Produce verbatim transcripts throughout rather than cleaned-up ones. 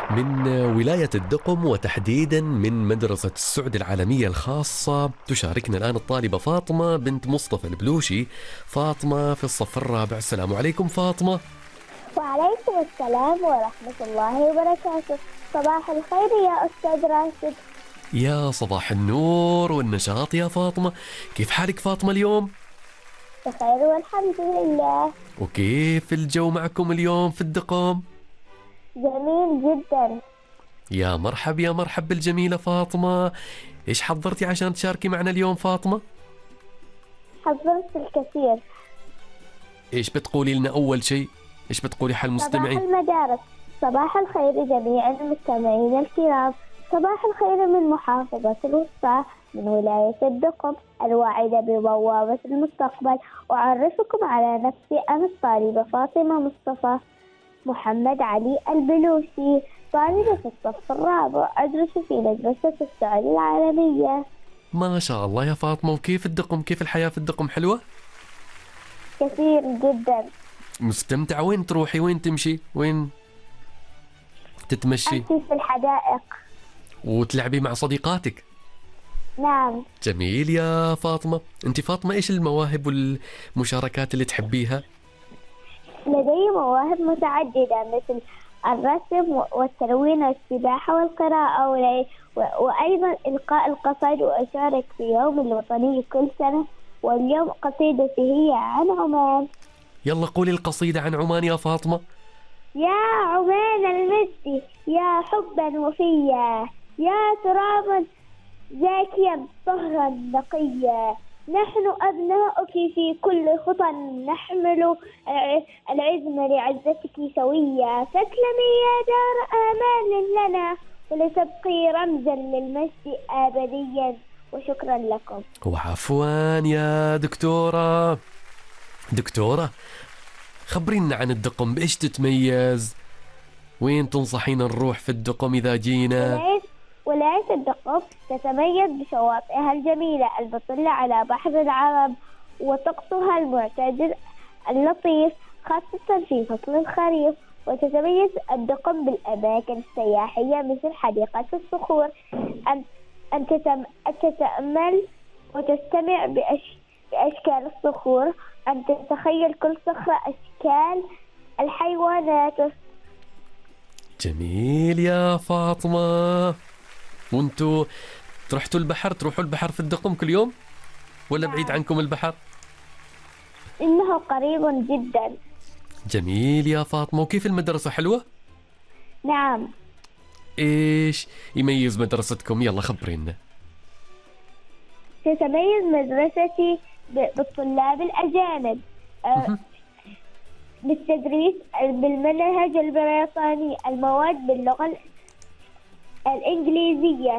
من ولاية الدقم، وتحديدا من مدرسة السعد العالمية الخاصة. تشاركنا الآن الطالبة فاطمة بنت مصطفى البلوشي. فاطمة في الصف الرابع. السلام عليكم فاطمة. وعليكم السلام ورحمة الله وبركاته. صباح الخير يا أستاذ راشد. يا صباح النور والنشاط يا فاطمة. كيف حالك فاطمة اليوم؟ بخير والحمد لله. وكيف الجو معكم اليوم في الدقم؟ جميل جدا. يا مرحب يا مرحب بالجميلة فاطمة. إيش حضرتي عشان تشاركي معنا اليوم فاطمة؟ حضرت الكثير. إيش بتقولي لنا أول شيء؟ إيش بتقولي حال صباح المستمعين؟ المدارس. صباح الخير جميع المستمعين الكرام. صباح الخير من محافظة الوسطى، من ولاية الدقم، الواعدة ببوابة المستقبل. أعرفكم على نفسي، أنا الطالبة فاطمة مصطفى محمد علي البلوشي، طالبة في الصف الرابع، أدرس في مدرسة السعد العالمية. ما شاء الله يا فاطمة. وكيف الدقم؟ كيف الحياة في الدقم؟ حلوة؟ كثير جدا. مستمتعة؟ وين تروحي؟ وين تمشي؟ وين تتمشي؟ أمشي في الحدائق. وتلعبي مع صديقاتك؟ نعم. جميل يا فاطمة. أنت فاطمة إيش المواهب والمشاركات اللي تحبيها؟ لدي مواهب متعددة، مثل الرسم والتلوين والسباحة والقراءة، ولي- و- وأيضا إلقاء القصائد، وأشارك في يوم الوطني كل سنة. واليوم قصيدتي هي عن عمان. يلا قولي القصيدة عن عمان يا فاطمة. يا عمان المجد، يا حبا وفيا، يا ترابا زاكيا طهرا نقيا، نحن أبناؤك في كل خطى نحمل العزم لعزتك سويا، فاسلمي يا دار آمان لنا، ولتبقي رمزا للمجد أبديا. وشكرا لكم. وعفوا يا دكتورة. دكتورة، خبرينا عن الدقم. بإيش تتميز؟ وين تنصحينا نروح في الدقم إذا جينا؟ ولاية ولاية الدقم تتميز بشواطئها الجميلة المطلة على بحر العرب، وطقسها المعتدل اللطيف خاصة في فصل الخريف. وتتميز الدقم بالأماكن السياحية مثل حديقة الصخور، أن أن تتم- أن تتأمل وتستمع بأش... بأشكال الصخور، أن تتخيل كل صخرة أشكال الحيوانات. جميل يا فاطمة. وانتوا رحتوا البحر؟ تروحوا البحر في الدقم كل يوم ولا بعيد نعم. عنكم البحر؟ إنه قريب جدا. جميل يا فاطمة. وكيف المدرسة؟ حلوة؟ نعم. إيش يميز مدرستكم؟ يلا خبرينا. تتميز مدرستي ب- بالطلاب الأجانب، آه، بالتدريس بالمنهج البريطاني، المواد باللغة ال- الإنجليزية.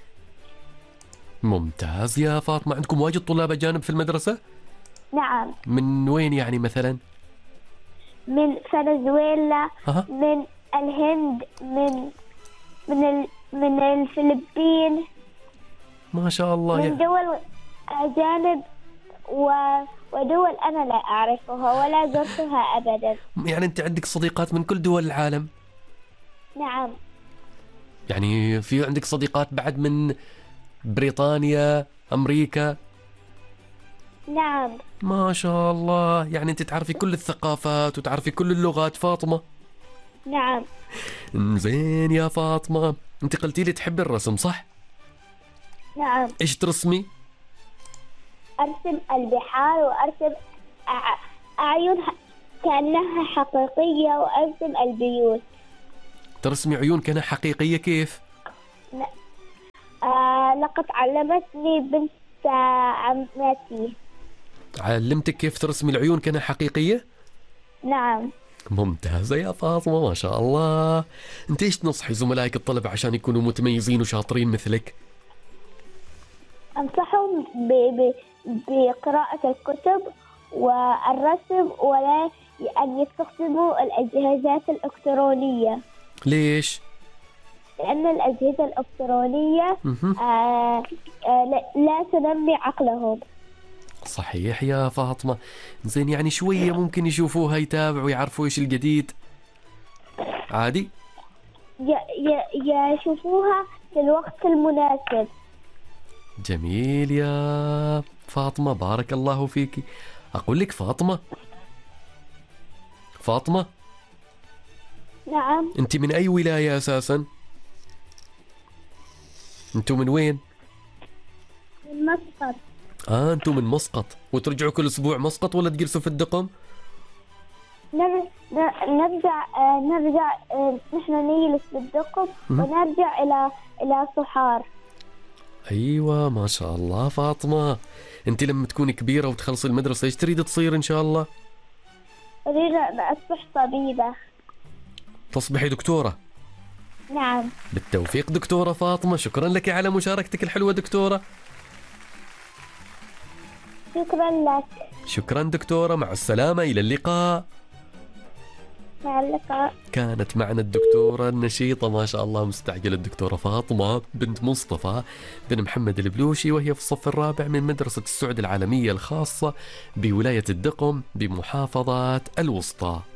ممتاز يا فاطمة. عندكم واجد طلاب أجانب في المدرسة؟ نعم. من وين يعني مثلا؟ من فنزويلا، ها؟ من الهند، من من ال- من الفلبين، ما شاء الله من يا. دول أجانب، و ودول أنا لا أعرفها ولا زرتها أبدا. يعني أنت عندك صديقات من كل دول العالم؟ نعم. يعني في عندك صديقات بعد من بريطانيا، أمريكا؟ نعم. ما شاء الله. يعني أنت تعرفي كل الثقافات وتعرفي كل اللغات فاطمة. نعم. زين يا فاطمة. أنت قلتي لي تحبي الرسم صح؟ نعم. إيش ترسمي؟ أرسم البحار، وأرسم أع- أعين ح- كأنها حقيقية، وأرسم البيوت. ترسمي عيون كأنها حقيقية؟ كيف؟ ن- آه لقد علمتني بنت عمتي. علمتك كيف ترسمي العيون كأنها حقيقية؟ نعم. ممتازة يا فاطمة ما شاء الله. أنت إيش تنصحي زملائك الطلبة عشان يكونوا متميزين وشاطرين مثلك؟ أنصحهم ب... ب... بقراءة الكتب والرسم، ولا أن يستخدموا الأجهزة الإلكترونية، ليش؟ لأن الأجهزة الإلكترونية مهم. آه آه لا لا تنمي عقلهم. صحيح يا فاطمة. زين يعني شوية ممكن يشوفوها، يتابعوا، يعرفوا إيش الجديد عادي. ي- ي- يشوفوها في الوقت المناسب. جميل يا فاطمة، بارك الله فيك. أقول لك فاطمة، فاطمة نعم. أنت من أي ولاية أساسا؟ أنتوا من وين؟ من مسقط. آه أنتوا من مسقط، وترجعوا كل أسبوع مسقط ولا تجلسوا في الدقم؟ نر- نر- نرجع آه، نرجع آه، نحن نجلس بالدقم ونرجع إلى إلى صحار. أيوة ما شاء الله فاطمة. أنت لما تكوني كبيرة وتخلصي المدرسة إيش تريد تصير إن شاء الله؟ أريد أن أصبح طبيبة. تصبحي دكتورة؟ نعم. بالتوفيق دكتورة فاطمة، شكرا لك على مشاركتك الحلوة دكتورة. شكرا لك. شكرا دكتورة، مع السلامة، إلى اللقاء. مع اللقاء. كانت معنا الدكتورة النشيطة ما شاء الله مستعجلة الدكتورة فاطمة بنت مصطفى بن محمد البلوشي، وهي في الصف الرابع من مدرسة السعد العالمية الخاصة بولاية الدقم بمحافظة الوسطى.